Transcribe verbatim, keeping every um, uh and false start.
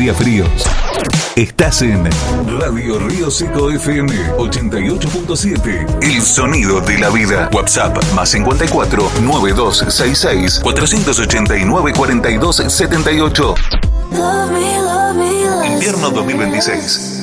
días fríos. Estás en Radio Río Seco F M ochenta y ocho punto siete. El sonido de la vida. WhatsApp más cincuenta y cuatro, noventa y dos sesenta y seis, cuatrocientos ochenta y nueve, cuarenta y dos setenta y ocho. Invierno dos mil veintiséis.